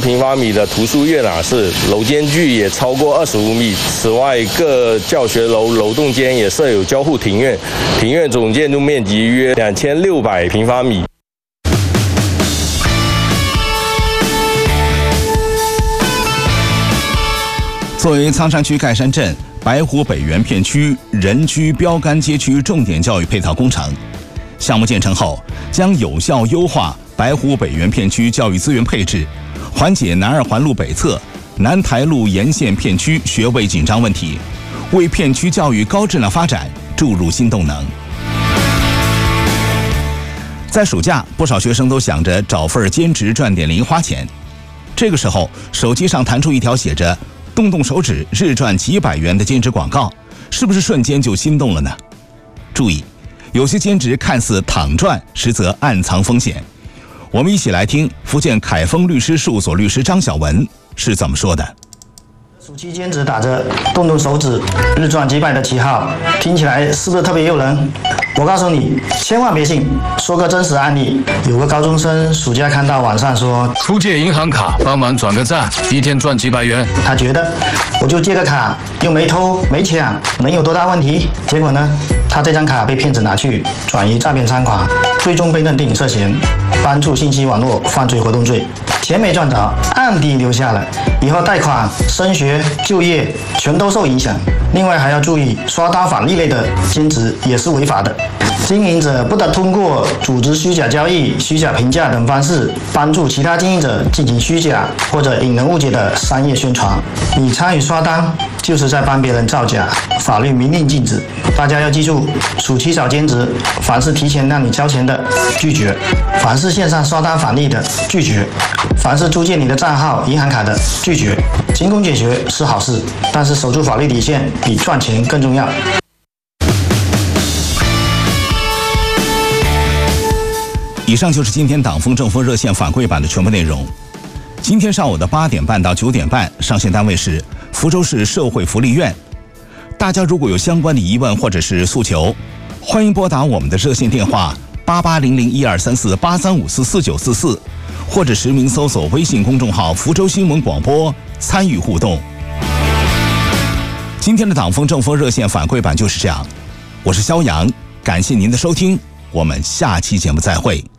平方米的图书阅览室，楼间距也超过25米。此外，各教学楼楼栋间也设有交互庭院，庭院总建筑面积约2600平方米。 作为苍山区盖山镇白湖北原片区人居标杆街区重点教育配套工程，项目建成后将有效优化白湖北原片区教育资源配置，缓解南二环路北侧、南台路沿线片区学位紧张问题，为片区教育高质量发展注入新动能。在暑假，不少学生都想着找份兼职赚点零花钱。这个时候，手机上弹出一条写着“动动手指日赚几百元”的兼职广告，是不是瞬间就心动了呢？注意，有些兼职看似躺赚，实则暗藏风险。我们一起来听福建凯丰律师事务所律师张晓文是怎么说的。 暑期兼职打着动动手指日赚几百的旗号，听起来是不是特别诱人？我告诉你，千万别信。说个真实案例，有个高中生暑假看到网上说出借银行卡帮忙转个账，一天赚几百元。 他觉得我就借个卡，又没偷没抢，能有多大问题？结果呢，他这张卡被骗子拿去转移诈骗赃款，最终被认定涉嫌帮助信息网络犯罪活动罪，钱没赚着，案底留下了，以后贷款、升学、就业全都受影响。另外还要注意，刷单返利类的兼职也是违法的。经营者不得通过组织虚假交易、虚假评价等方式，帮助其他经营者进行虚假或者引人误解的商业宣传。你参与刷单，就是在帮别人造假，法律明令禁止。大家要记住，暑期找兼职，凡是提前让你交钱的，拒绝；凡是线上刷单返利的，拒绝；凡是租借你的账号、银行卡的，拒绝。勤工俭学是好事，但是守住法律底线比赚钱更重要。 以上就是今天党风政风热线反馈版的全部内容。今天上午的8点半到9点半，上线单位是福州市社会福利院。大家如果有相关的疑问或者是诉求，欢迎拨打我们的热线电话8800123483544944，或者实名搜索微信公众号福州新闻广播参与互动。今天的党风政风热线反馈版就是这样，我是肖阳，感谢您的收听，我们下期节目再会。